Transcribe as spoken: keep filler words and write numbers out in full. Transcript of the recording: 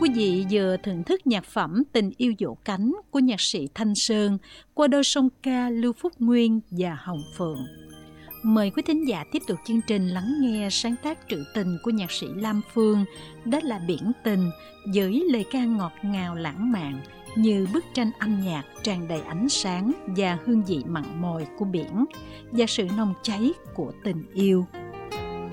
Quý vị vừa thưởng thức nhạc phẩm Tình yêu vỗ cánh của nhạc sĩ Thanh Sơn qua đôi song ca Lưu Phúc Nguyên và Hồng Phượng. Mời quý thính giả tiếp tục chương trình lắng nghe sáng tác trữ tình của nhạc sĩ Lam Phương, đó là Biển Tình, với lời ca ngọt ngào lãng mạn như bức tranh âm nhạc tràn đầy ánh sáng và hương vị mặn mòi của biển và sự nồng cháy của tình yêu.